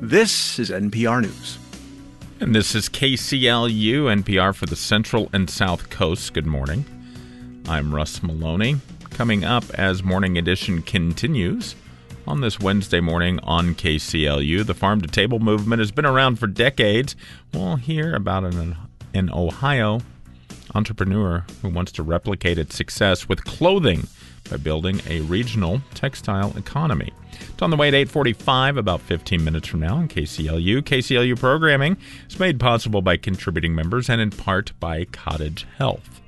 This is NPR News. And this is KCLU, NPR for the Central and South Coast. Good morning. I'm Russ Maloney. Coming up as Morning Edition continues on this Wednesday morning on KCLU, the farm-to-table movement has been around for decades. We'll hear about an Ohio entrepreneur who wants to replicate its success with clothing by building a regional textile economy. It's on the way at 8:45, about 15 minutes from now on KCLU. KCLU programming is made possible by contributing members and in part by Cottage Health.